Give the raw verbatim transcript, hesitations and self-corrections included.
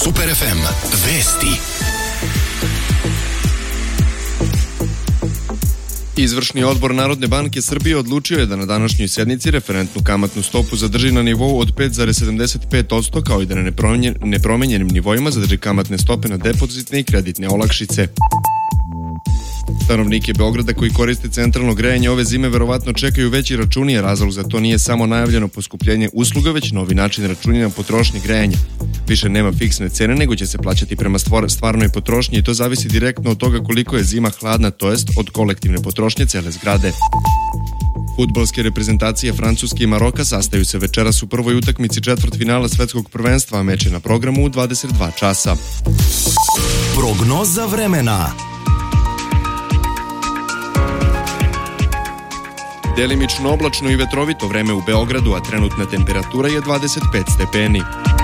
Super ef em. Vesti. Izvršni odbor Narodne banke Srbije odlučio je da na današnjoj sednici referentnu kamatnu stopu zadrži na nivou od pet zarez sedamdeset pet posto, kao i da na nepromenjenim nivoima zadrži kamatne stope na depozitne i kreditne olakšice. Stanovnike Beograda koji koriste centralno grejanje ove zime verovatno čekaju veći računi, a razlog za to nije samo najavljeno poskupljenje usluga, već novi način računanja potrošnje grejanja. Više nema fiksne cene, nego će se plaćati prema stvarnoj potrošnji i to zavisi direktno od toga koliko je zima hladna, to jest od kolektivne potrošnje cele zgrade. Fudbalske reprezentacije Francuske i Maroka sastaju se večeras u prvoj utakmici četvrtfinala svetskog prvenstva, a meč je na programu u dvadeset dva časa. Prognoza vremena. Delimično oblačno i vetrovito vreme u Beogradu, a trenutna temperatura je dvadeset pet stepeni.